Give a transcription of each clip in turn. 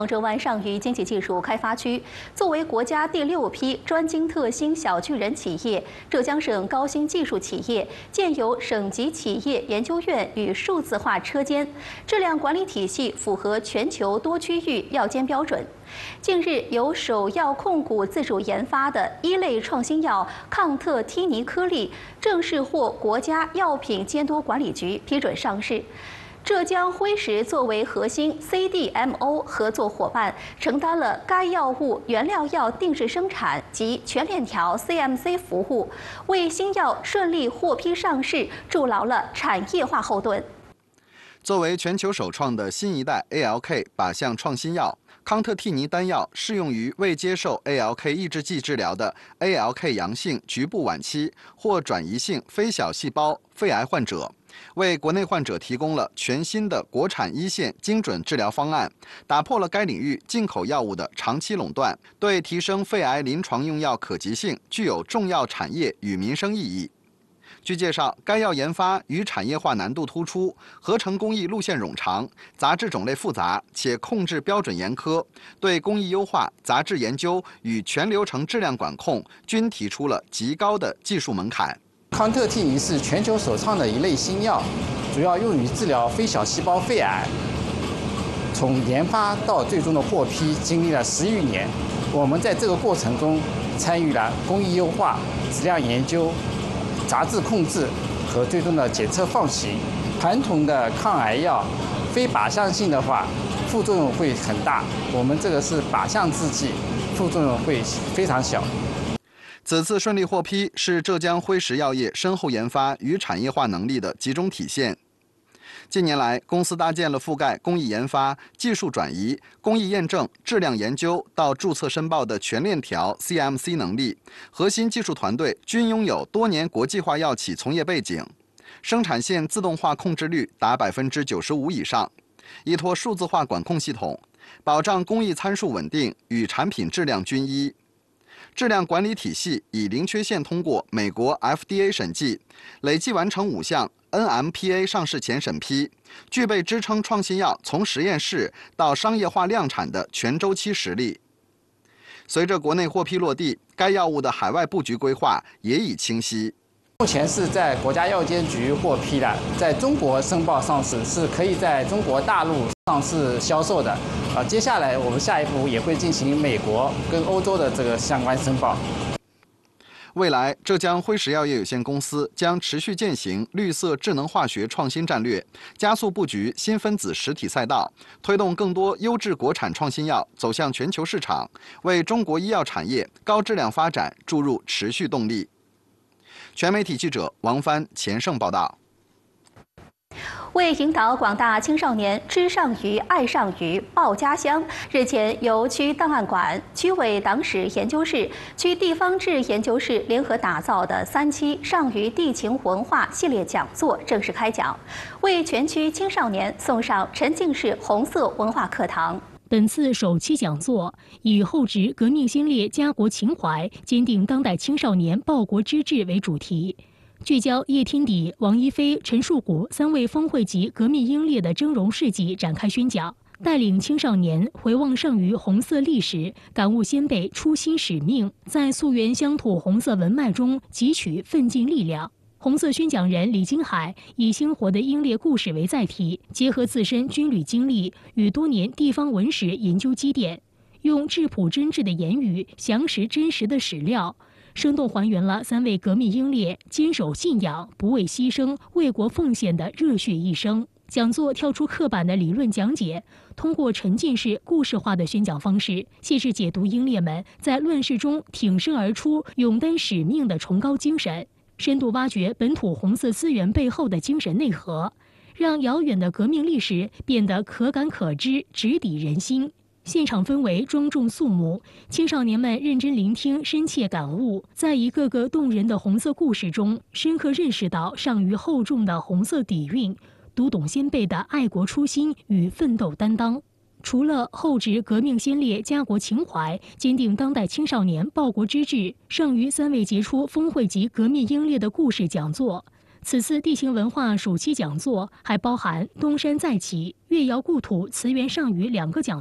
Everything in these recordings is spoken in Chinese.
杭州湾上虞经济技术开发区作为国家第6批专精特新小巨人企业，浙江省高新技术企业建有省级企业研究院与数字化车间，质量管理体系符合全球多区域药监标准。近日，由首药控股自主研发的一类创新药抗特替尼颗粒正式获国家药品监督管理局批准上市。 浙江辉石作为核心 CDMO 合作伙伴，承担了该药物原料药定制生产及全链条 CMC 服务，为新药顺利获批上市筑牢了产业化后盾。 作为全球首创的新一代 ALK 靶向创新药，康特替尼单药适用于未接受 ALK 抑制剂治疗的 ALK 阳性局部晚期或转移性非小细胞肺癌患者。 为国内患者提供了全新的国产一线精准治疗方案，打破了该领域进口药物的长期垄断，对提升肺癌临床用药可及性具有重要产业与民生意义。据介绍，该药研发与产业化难度突出，合成工艺路线冗长，杂质种类复杂，且控制标准严苛，对工艺优化、杂质研究与全流程质量管控均提出了极高的技术门槛。 康特替尼是全球首创的一类新药，主要用于治疗非小细胞肺癌。从研发到最终的获批，经历了10余年。我们在这个过程中参与了工艺优化、质量研究、杂质控制和最终的检测放行。传统的抗癌药，非靶向性的话，副作用会很大。我们这个是靶向制剂，副作用会非常小。 此次顺利获批，是浙江辉石药业深厚研发与产业化能力的集中体现。近年来，公司搭建了覆盖工艺研发、技术转移、工艺验证、质量研究到注册申报的全链条 CMC 能力，核心技术团队均拥有多年国际化药企从业背景，生产线自动化控制率达95%以上，依托数字化管控系统，保障工艺参数稳定与产品质量均一。 质量管理体系已零缺陷通过美国 FDA 审计，累计完成5项 NMPA 上市前审批，具备支撑创新药从实验室到商业化量产的全周期实力。随着国内获批落地，该药物的海外布局规划也已清晰。 目前是在国家药监局获批的，在中国申报上市，是可以在中国大陆上市销售的。接下来我们下一步也会进行美国跟欧洲的这个相关申报。 未来，浙江辉石药业有限公司将持续践行绿色智能化学创新战略，加速布局新分子实体赛道，推动更多优质国产创新药走向全球市场，为中国医药产业高质量发展注入持续动力。 全媒体记者王帆、钱盛报道。 为引导广大青少年知上虞、爱上虞、报家乡，日前由区档案馆、区委党史研究室、区地方志研究室联合打造的3期上虞地情文化系列讲座正式开讲，为全区青少年送上沉浸式红色文化课堂。 本次首期讲座以厚植革命先烈家国情怀，坚定当代青少年报国之志为主题，聚焦叶天底、王一飞、陈树谷3位峰会级革命英烈的峥嵘事迹展开宣讲，带领青少年回望上虞红色历史，感悟先辈初心使命，在溯源乡土红色文脉中汲取奋进力量。 红色宣讲人李金海以鲜活的英烈故事为载体，结合自身军旅经历与多年地方文史研究积淀，用质朴真挚的言语详实真实的史料，生动还原了3位革命英烈坚守信仰、不畏牺牲、为国奉献的热血一生。讲座跳出刻板的理论讲解，通过沉浸式故事化的宣讲方式，细致解读英烈们在乱世中挺身而出、勇担使命的崇高精神。 深度挖掘本土红色资源背后的精神内核，让遥远的革命历史变得可感可知、直抵人心。现场氛围庄重肃穆，青少年们认真聆听，深切感悟，在一个个动人的红色故事中，深刻认识到上虞厚重的红色底蕴，读懂先辈的爱国初心与奋斗担当。 除了厚植革命先烈家国情怀，坚定当代青少年报国之志，上虞3位杰出峰会级革命英烈的故事讲座，此次地形文化暑期讲座还包含东山再起、越遥故土、慈源上虞2个讲座，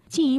进一步